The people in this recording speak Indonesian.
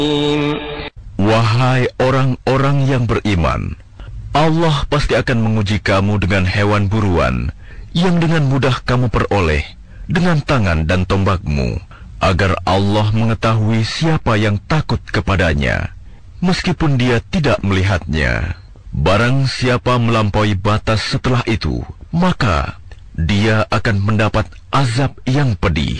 Wahai orang-orang yang beriman, Allah pasti akan menguji kamu dengan hewan buruan yang dengan mudah kamu peroleh dengan tangan dan tombakmu, agar Allah mengetahui siapa yang takut kepadanya, meskipun dia tidak melihatnya. Barang siapa melampaui batas setelah itu, maka dia akan mendapat azab yang pedih.